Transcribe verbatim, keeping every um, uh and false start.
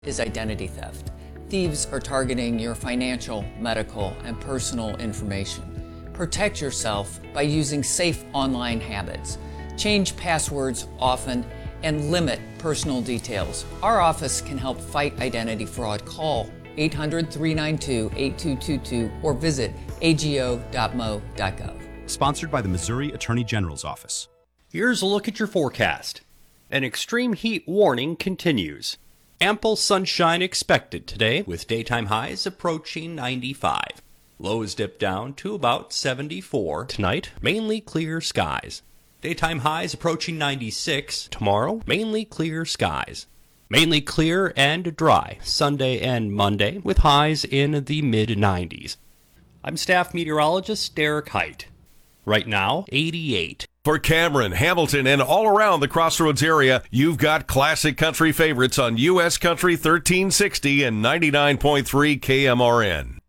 is identity theft. Thieves are targeting your financial, medical, and personal information. Protect yourself by using safe online habits. Change passwords often and limit personal details. Our office can help fight identity fraud. Call eight hundred, three nine two, eight two two two or visit a g o dot m o dot gov. Sponsored by the Missouri Attorney General's Office. Here's a look at your forecast. An extreme heat warning continues. Ample sunshine expected today, with daytime highs approaching ninety-five. Lows dip down to about seventy-four. Tonight, mainly clear skies. Daytime highs approaching ninety-six. Tomorrow, mainly clear skies. Mainly clear and dry Sunday and Monday, with highs in the mid nineties. I'm staff meteorologist Derek Height. Right now, eighty-eight. For Cameron, Hamilton, and all around the Crossroads area, you've got classic country favorites on U S Country thirteen sixty and ninety-nine point three K M R N.